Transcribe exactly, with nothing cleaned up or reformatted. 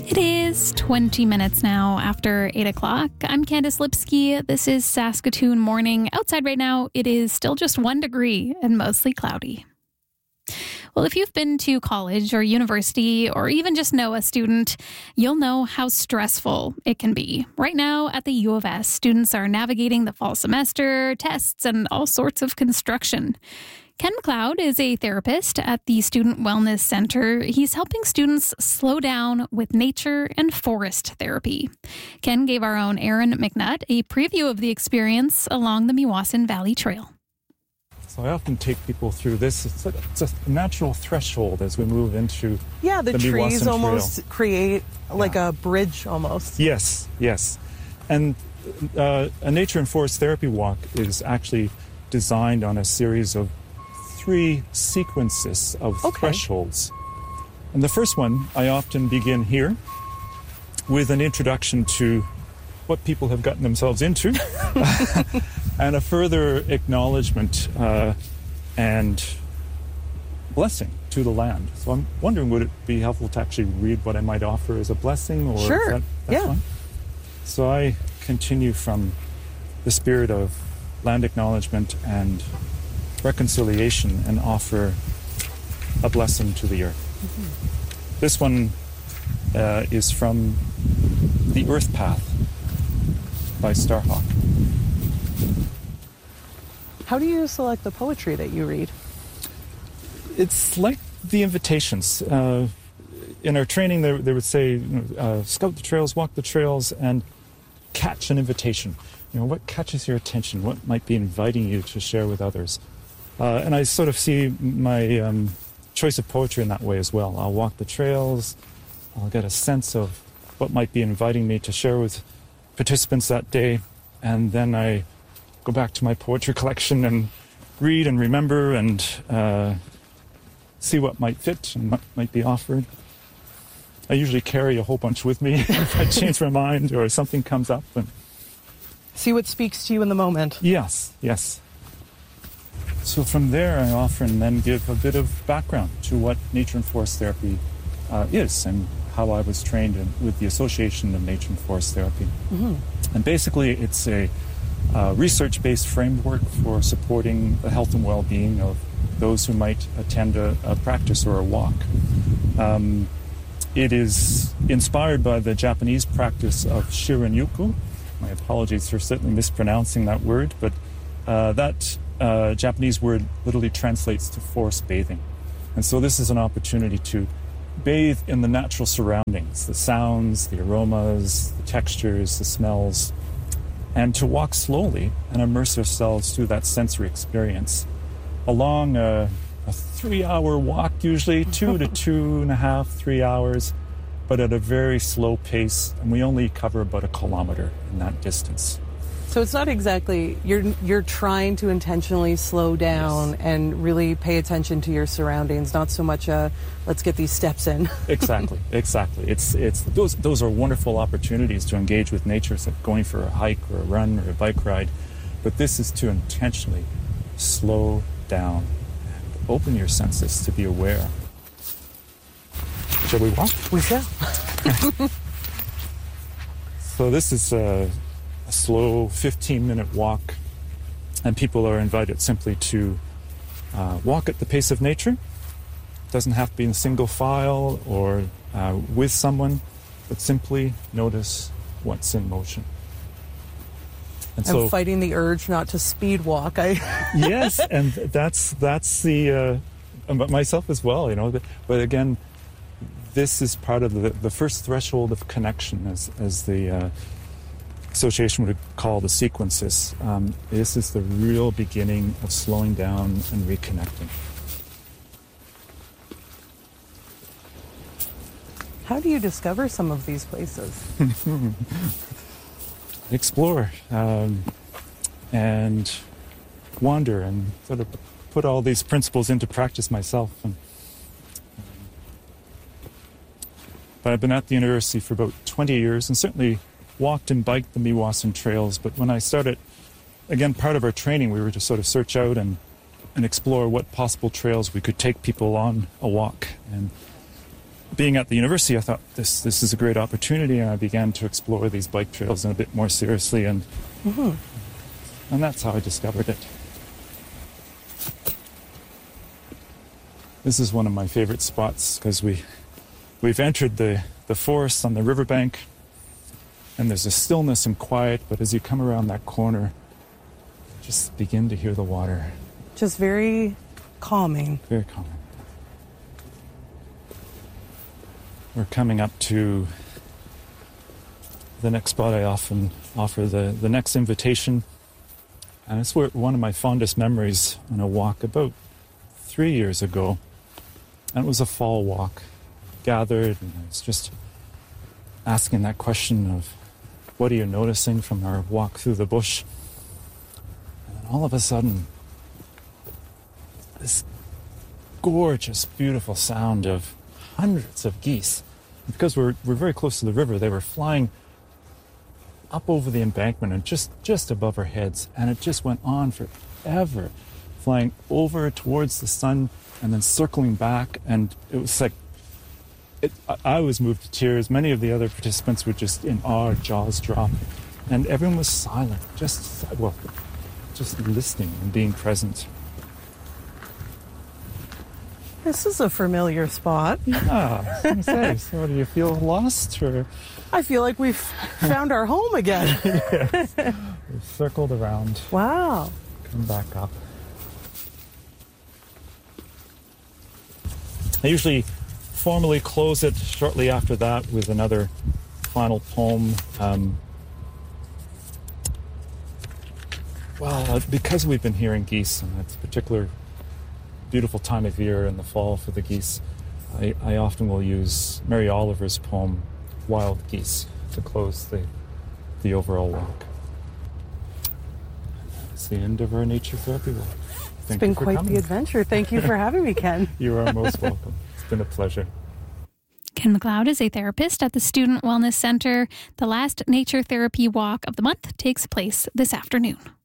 It is twenty minutes now after eight o'clock. I'm Candace Lipsky. This is Saskatoon Morning. Outside right now, it is still just one degree and mostly cloudy. Well, if you've been to college or university or even just know a student, you'll know how stressful it can be. Right now at the U of S, students are navigating the fall semester, tests, and all sorts of construction. Ken McLeod is a therapist at the Student Wellness Center. He's helping students slow down with nature and forest therapy. Ken gave our own Aaron McNutt a preview of the experience along the Meewasin Valley Trail. So I often take people through this. It's a, it's a natural threshold as we move into yeah, the, the trees Meewasin almost Trail. create like yeah. a bridge almost. Yes, yes. And uh, a nature and forest therapy walk is actually designed on a series of three sequences of okay. thresholds. And the first one, I often begin here with an introduction to what people have gotten themselves into and a further acknowledgement uh, and blessing to the land. So I'm wondering, would it be helpful to actually read what I might offer as a blessing? Or sure. is that, that's yeah. fine? So I continue from the spirit of land acknowledgement and reconciliation and offer a blessing to the earth. Mm-hmm. This one uh, is from The Earth Path by Starhawk. How do you select the poetry that you read? It's like the invitations. Uh, in our training, they, they would say, you know, uh, scout the trails, walk the trails, and catch an invitation. You know, what catches your attention? What might be inviting you to share with others? Uh, and I sort of see my um, choice of poetry in that way as well. I'll walk the trails, I'll get a sense of what might be inviting me to share with participants that day, and then I go back to my poetry collection and read and remember and uh, see what might fit and what might be offered. I usually carry a whole bunch with me if I change my mind or something comes up. And see what speaks to you in the moment. Yes, yes. So from there, I often then give a bit of background to what nature and forest therapy uh, is and how I was trained in, with the Association of Nature and Forest Therapy. Mm-hmm. And basically, it's a uh, research-based framework for supporting the health and well-being of those who might attend a, a practice or a walk. Um, it is inspired by the Japanese practice of Shirin-yoku. My apologies for certainly mispronouncing that word, but uh, that Uh, Japanese word literally translates to forest bathing. And so this is an opportunity to bathe in the natural surroundings, the sounds, the aromas, the textures, the smells, and to walk slowly and immerse ourselves through that sensory experience along a, a three-hour walk, usually two to two and a half, three hours, but at a very slow pace, and we only cover about a kilometer in that distance. So it's not exactly, you're you're trying to intentionally slow down yes. and really pay attention to your surroundings, not so much a, let's get these steps in. Exactly, exactly. It's it's those those are wonderful opportunities to engage with nature, so going for a hike or a run or a bike ride. But this is to intentionally slow down and open your senses to be aware. Shall we walk? We shall. So this is a a slow fifteen-minute walk, and people are invited simply to uh, walk at the pace of nature. It doesn't have to be in single file or uh, with someone, but simply notice what's in motion. And I'm so, fighting the urge not to speed walk. I yes, and that's that's the uh, myself as well, you know. But again, this is part of the the first threshold of connection, as as the uh, association would call the sequences. Um, this is the real beginning of slowing down and reconnecting. How do you discover some of these places? Explore um, and wander and sort of put all these principles into practice myself. And, um, but I've been at the university for about twenty years and certainly walked and biked the Meewasin trails. But when I started, again, part of our training, we were to sort of search out and, and explore what possible trails we could take people on a walk. And being at the university, I thought this this is a great opportunity, and I began to explore these bike trails in a bit more seriously, and mm-hmm. and that's how I discovered it. This is one of my favorite spots because we we've entered the the forest on the riverbank, and there's a stillness and quiet. But as you come around that corner, just begin to hear the water. Just very calming. Very calming. We're coming up to the next spot I often offer, the, the next invitation. And it's where one of my fondest memories on a walk about three years ago. And it was a fall walk. Gathered, and I was just asking that question of what are you noticing from our walk through the bush? And then all of a sudden, this gorgeous, beautiful sound of hundreds of geese. Because we're we're very close to the river, they were flying up over the embankment and just, just above our heads. And it just went on forever, flying over towards the sun and then circling back. And it was like, it, I, I was moved to tears. Many of the other participants were just in awe, jaws dropped. And everyone was silent, just, well, just listening and being present. This is a familiar spot. Ah, I was going to say, so do you feel lost? Or? I feel like we've found our home again. Yes. We've circled around. Wow. Come back up. I usually formally close it shortly after that with another final poem. Um, well, uh, because we've been hearing geese, and it's a particular beautiful time of year in the fall for the geese, I, I often will use Mary Oliver's poem, Wild Geese, to close the, the overall walk. That's the end of our nature therapy walk. Thank it's been quite coming. the adventure. Thank you for having me, Ken. You are most welcome. It's been a pleasure. Ken McLeod is a therapist at the Student Wellness Center. The last nature therapy walk of the month takes place this afternoon.